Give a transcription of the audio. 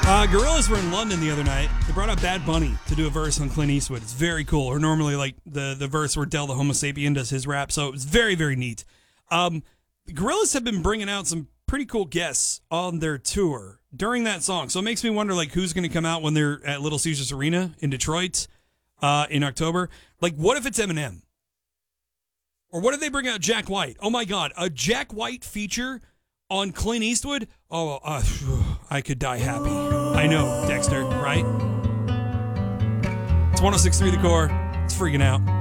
Gorillaz were in London the other night. They brought out Bad Bunny to do a verse on Clint Eastwood. It's very cool. Or normally like the verse where Del the Homo Sapien does his rap. So it was very, very neat. Gorillaz have been bringing out some pretty cool guests on their tour during that song. So it makes me wonder like who's going to come out when they're at Little Caesars Arena in Detroit in October. Like what if it's Eminem? Or what if they bring out Jack White? Oh my God, a Jack White feature on Clint Eastwood? Oh, I could die happy. I know, Dexter, right? It's 106.3 The Core. It's freaking out.